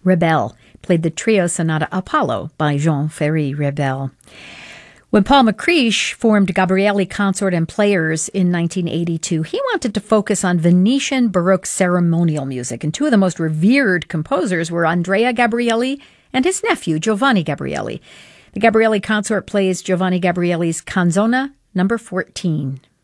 Rebel, played the trio sonata Apollo by Jean-Ferry Rebel. When Paul McCreish formed Gabrieli Consort and Players in 1982, he wanted to focus on Venetian Baroque ceremonial music, and two of the most revered composers were Andrea Gabrieli and his nephew, Giovanni Gabrieli. The Gabrieli Consort plays Giovanni Gabrieli's Canzona number 14.